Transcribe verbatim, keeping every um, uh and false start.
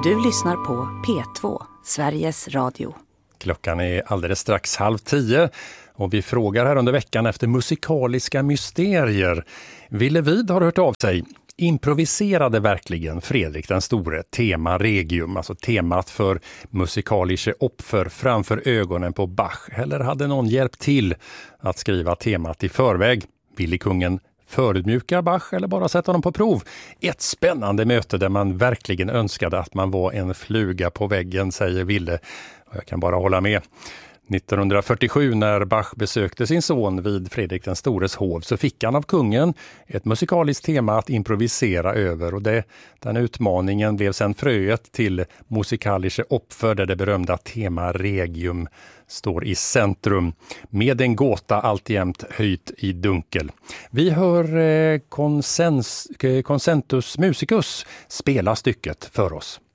Du lyssnar på P två, Sveriges Radio. Klockan är alldeles strax halv tio och vi frågar här under veckan efter musikaliska mysterier. Ville Vid har hört av sig. Improviserade verkligen Fredrik den store tema regium, alltså temat för musikalische opfer framför ögonen på Bach, eller hade någon hjälpt till att skriva temat i förväg? Ville kungen förutmjuka Bach eller bara sätta honom på prov? Ett spännande möte där man verkligen önskade att man var en fluga på väggen, säger Ville. Och jag kan bara hålla med. nittonhundrafyrtiosju när Bach besökte sin son vid Fredrik den stores hov så fick han av kungen ett musikaliskt tema att improvisera över, och det, den utmaningen blev sedan fröet till musikalische opfer där det berömda tema regium står i centrum med en gåta alltjämt höjt i dunkel. Vi hör eh, Consens, eh, Consentus Musicus spela stycket för oss.